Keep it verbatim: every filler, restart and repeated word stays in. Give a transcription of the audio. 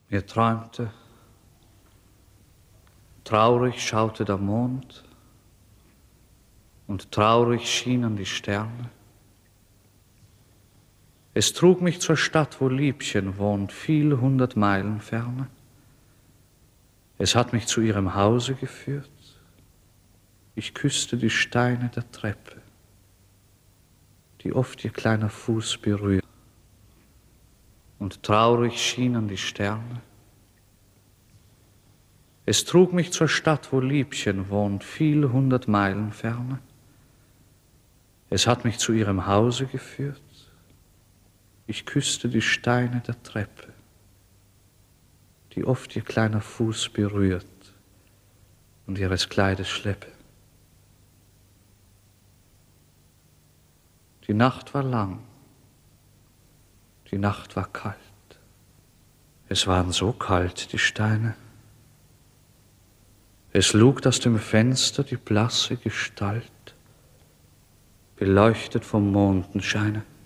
Mir träumte, traurig schaute der Mond und traurig schienen die Sterne. Es trug mich zur Stadt, wo Liebchen wohnt, viel hundert Meilen ferne. Es hat mich zu ihrem Hause geführt, ich küsste die Steine der Treppe, die oft ihr kleiner Fuß berührt, und traurig schienen die Sterne. Es trug mich zur Stadt, wo Liebchen wohnt, viel hundert Meilen ferne. Es hat mich zu ihrem Hause geführt, ich küsste die Steine der Treppe, die oft ihr kleiner Fuß berührt und ihres Kleides Schleppe. Die Nacht war lang, die Nacht war kalt. Es waren so kalt, die Steine. Es lugt aus dem Fenster die blasse Gestalt, beleuchtet vom Mondenscheine.